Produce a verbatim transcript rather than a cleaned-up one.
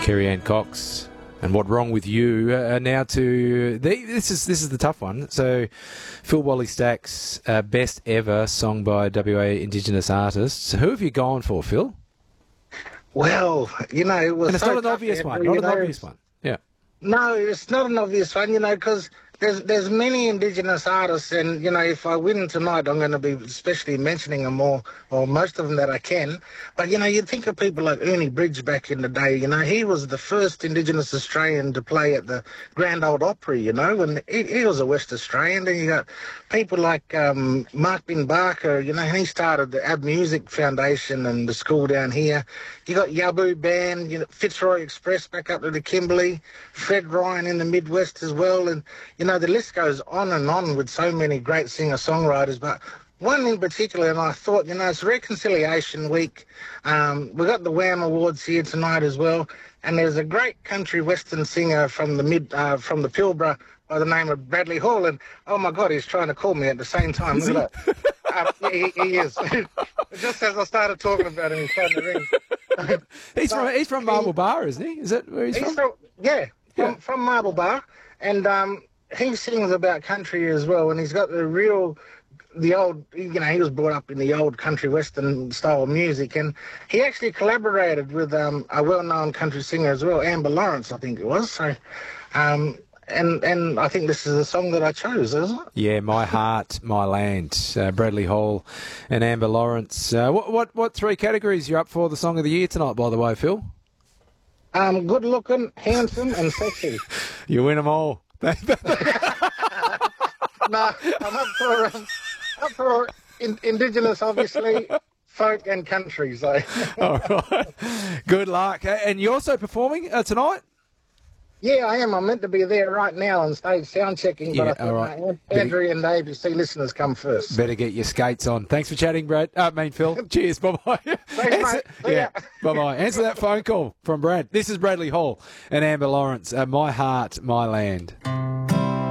Kerry Ann Cox and What Wrong With You. Uh, now to the, this is this is the tough one. So, Phil Wally Stack's uh, best ever song by W A Indigenous artists. Who have you gone for, Phil? Well, you know, it was and it's so not an tough, obvious Andrew, one. Not you an know. obvious one. Yeah. No, it's not an obvious one, you know, because there's there's many Indigenous artists, and you know, if I win tonight, I'm going to be especially mentioning them all, or most of them that I can. But you know, you think of people like Ernie Bridge back in the day. You know, he was the first Indigenous Australian to play at the Grand Ole Opry. You know, and he, he was a West Australian. Then you got people like um, Mark Bin Barker. You know, and he started the Ab Music Foundation and the school down here. You got Yabu Band, you know, Fitzroy Express back up to the Kimberley, Fred Ryan in the Midwest as well, and you know, the list goes on and on with so many great singer-songwriters, but one in particular, and I thought, you know, it's Reconciliation Week. Um, we got the Wham Awards here tonight as well, and there's a great country western singer from the mid, uh, from the Pilbara by the name of Bradley Hall, and oh my God, he's trying to call me at the same time. Look at that. Uh, yeah, he, he is. Just as I started talking about him, he's trying to ring. he's from he's from Marble Bar, isn't he? Is that where he's, he's from? from? Yeah, from, Yeah. from Marble Bar, and um. he sings about country as well, and he's got the real, the old, you know, he was brought up in the old country western style of music, and he actually collaborated with um, a well-known country singer as well, Amber Lawrence, I think it was. So, um, and and I think this is the song that I chose, isn't it? Yeah, My Heart, My Land. Uh, Bradley Hall and Amber Lawrence. Uh, what what what three categories you're up for the song of the year tonight, by the way, Phil? Um, good looking, handsome, and sexy. You win them all. No, I'm up for um, up for in, Indigenous, obviously, folk and country. So, all right. Good luck. And you're also performing uh, tonight? Yeah, I am. I'm meant to be there right now on stage sound checking, but Yeah, I thought all right. uh, Andrew and A B C listeners come first. Better get your skates on. Thanks for chatting, Brad. I uh, mean, Phil. Cheers. Bye-bye. Thanks, mate. See yeah. ya. Bye-bye. Answer that phone call from Brad. This is Bradley Hall and Amber Lawrence. Uh, My Heart, My Land.